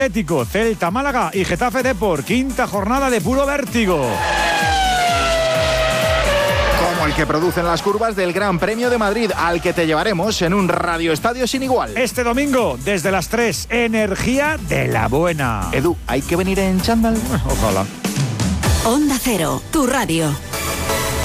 Atlético, Celta, Málaga y Getafe Depor. Quinta jornada de puro vértigo. Como el que producen las curvas del Gran Premio de Madrid, al que te llevaremos en un radioestadio sin igual. Este domingo, desde las 3, energía de la buena. Edu, ¿hay que venir en chándal? Ojalá. Onda Cero, tu radio.